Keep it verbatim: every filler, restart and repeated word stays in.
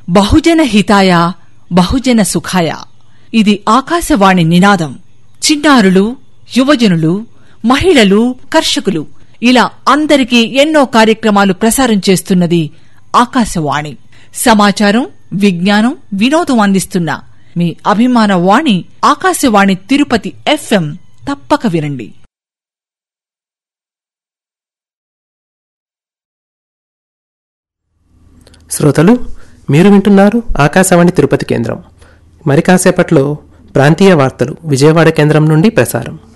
బహుజన హితాయ బహుజన సుఖాయ. ఇది ఆకాశవాణి నినాదం. చిన్నారులు, యువజనులు, మహిళలు, కర్షకులు ఇలా అందరికీ ఎన్నో కార్యక్రమాలు ప్రసారం చేస్తున్నది ఆకాశవాణి. సమాచారం, విజ్ఞానం, వినోదం అందిస్తున్న మీ అభిమాన వాణి ఆకాశవాణి తిరుపతి ఎఫ్ఎం. తప్పక వినండి. శ్రోతలు, మీరు వింటున్నారు ఆకాశవాణి తిరుపతి కేంద్రం. మరి కాసేపట్లో ప్రాంతీయ వార్తలు విజయవాడ కేంద్రం నుండి ప్రసారం.